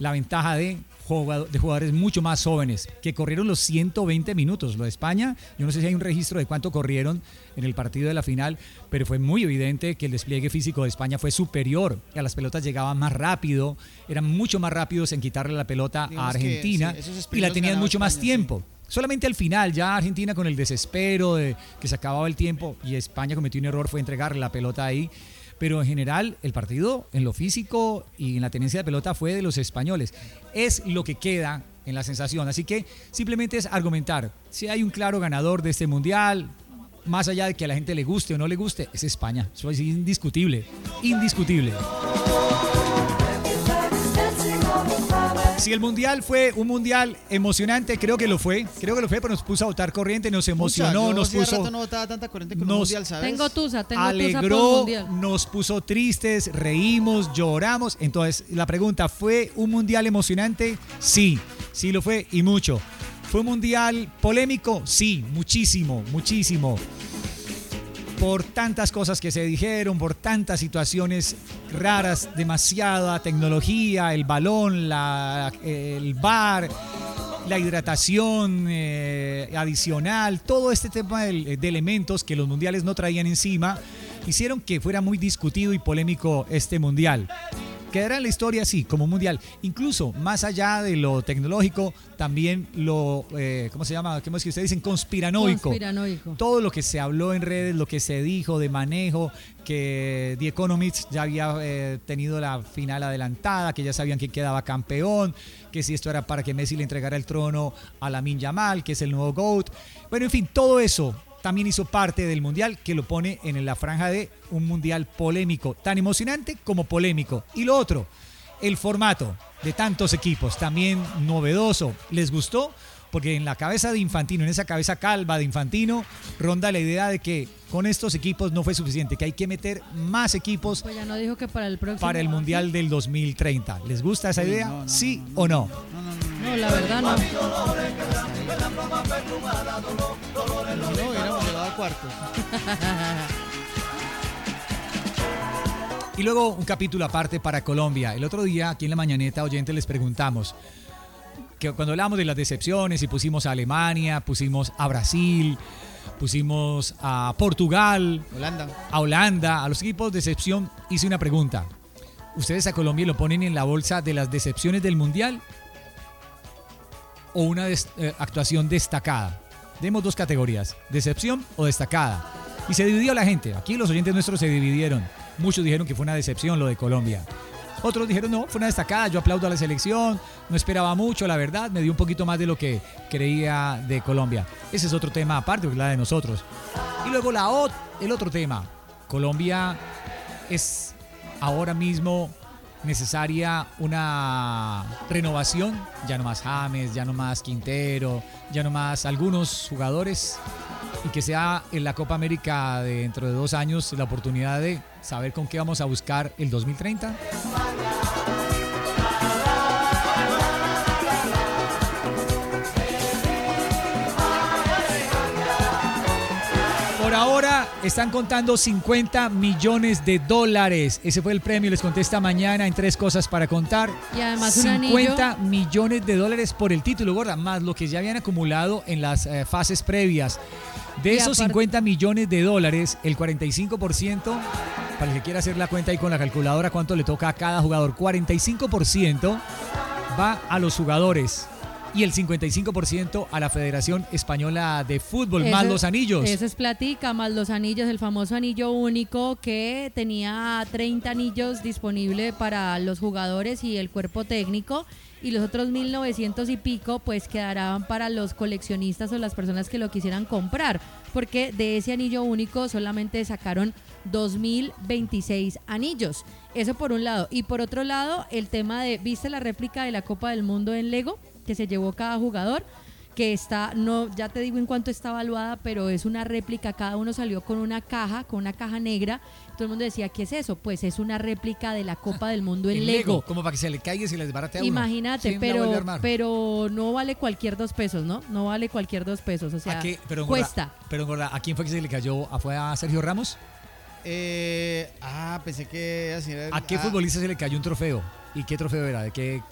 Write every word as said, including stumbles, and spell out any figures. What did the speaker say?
la ventaja de, jugado- de jugadores mucho más jóvenes, que corrieron los ciento veinte minutos. Lo de España, yo no sé si hay un registro de cuánto corrieron en el partido de la final, pero fue muy evidente que el despliegue físico de España fue superior. A las pelotas llegaban más rápido, eran mucho más rápidos en quitarle la pelota Digamos a Argentina que, sí, esos y la sprints tenían ganaba mucho más España, tiempo. Solamente al final, ya Argentina con el desespero de que se acababa el tiempo y España cometió un error, fue entregarle la pelota ahí. Pero en general, el partido en lo físico y en la tenencia de pelota fue de los españoles. Es lo que queda en la sensación. Así que simplemente es argumentar. Si hay un claro ganador de este mundial, más allá de que a la gente le guste o no le guste, es España. Eso es indiscutible. Indiscutible. Si el mundial fue un mundial emocionante, creo que lo fue. Creo que lo fue, pero nos puso a votar corriente, nos emocionó, Pucha, yo nos hacía puso. rato no votaba tanta corriente con un nos mundial, ¿sabes? Tengo tusa, tengo tusa por alegró, mundial. nos puso tristes, reímos, lloramos. Entonces, la pregunta, ¿fue un mundial emocionante? Sí, sí lo fue y mucho. ¿Fue un mundial polémico? Sí, muchísimo, muchísimo. Por tantas cosas que se dijeron, por tantas situaciones raras, demasiada tecnología, el balón, la, el V A R, la hidratación eh, adicional, todo este tema de, de elementos que los mundiales no traían encima, hicieron que fuera muy discutido y polémico este mundial. Quedará en la historia, sí, como un mundial. Incluso, más allá de lo tecnológico, también lo, eh, ¿cómo se llama? ¿Cómo es que ustedes dicen? Conspiranoico. Conspiranoico. Todo lo que se habló en redes, lo que se dijo de manejo, que The Economist ya había eh, tenido la final adelantada, que ya sabían quién quedaba campeón, que si esto era para que Messi le entregara el trono a Lamine Yamal, que es el nuevo GOAT. Bueno, en fin, todo eso también hizo parte del mundial, que lo pone en la franja de un mundial polémico, tan emocionante como polémico. Y lo otro, el formato de tantos equipos, también novedoso. ¿Les gustó? Porque en la cabeza de Infantino, en esa cabeza calva de Infantino, ronda la idea de que con estos equipos no fue suficiente, que hay que meter más equipos Pues ya no dijo que para el próximo. para el mundial del dos mil treinta. ¿Les gusta esa idea? no, no, ¿Sí no, o no? No, la verdad no. No, hubiéramos llegado a cuartos. Y luego un capítulo aparte para Colombia. El otro día, aquí en la Mañaneta, oyentes, les preguntamos que cuando hablamos de las decepciones y pusimos a Alemania, pusimos a Brasil, pusimos a Portugal, Holanda. a Holanda, a los equipos de decepción, hice una pregunta. ¿Ustedes a Colombia lo ponen en la bolsa de las decepciones del Mundial o una des- eh, actuación destacada? Demos dos categorías, decepción o destacada. Y se dividió la gente. Aquí los oyentes nuestros se dividieron. Muchos dijeron que fue una decepción lo de Colombia. Otros dijeron, no, fue una destacada, yo aplaudo a la selección, no esperaba mucho, la verdad, me dio un poquito más de lo que creía de Colombia. Ese es otro tema aparte, porque es la de nosotros. Y luego la ot- el otro tema, Colombia es ahora mismo necesaria una renovación, ya no más James, ya no más Quintero, ya no más algunos jugadores, y que sea en la Copa América de dentro de dos años la oportunidad de saber con qué vamos a buscar el dos mil treinta. Por ahora están contando cincuenta millones de dólares. Ese fue el premio, les conté esta mañana en Tres Cosas para Contar. Y además un cincuenta anillo. millones de dólares por el título, gorda, más lo que ya habían acumulado en las eh, fases previas. De Y esos aparte- cincuenta millones de dólares, el cuarenta y cinco por ciento, para el que quiera hacer la cuenta ahí con la calculadora, cuánto le toca a cada jugador, cuarenta y cinco por ciento va a los jugadores y el cincuenta y cinco por ciento a la Federación Española de Fútbol, más Eso- los anillos. Eso es platica, más los anillos, el famoso anillo único que tenía treinta anillos disponible para los jugadores y el cuerpo técnico, y los otros mil novecientos y pico pues quedarán para los coleccionistas o las personas que lo quisieran comprar, porque de ese anillo único solamente sacaron dos mil veintiséis anillos. Eso por un lado. Y por otro lado, el tema de, ¿viste la réplica de la Copa del Mundo en Lego que se llevó cada jugador? Que está, no, ya te digo en cuánto está evaluada, pero es una réplica, cada uno salió con una caja, con una caja negra. Todo el mundo decía, ¿qué es eso? Pues es una réplica de la Copa del Mundo en El Lego. como para que se le caiga y se le desbarate a uno. Imagínate, Sí, la vuelve a pero, armar. pero no vale cualquier dos pesos, ¿no? No vale cualquier dos pesos, o sea, ¿A qué? Pero, cuesta. Gorda, pero Gorda, ¿a quién fue que se le cayó? ¿A- ¿Fue a Sergio Ramos? Eh, ah, pensé que así era. ¿A qué ah, futbolista se le cayó un trofeo? ¿Y qué trofeo era? ¿De qué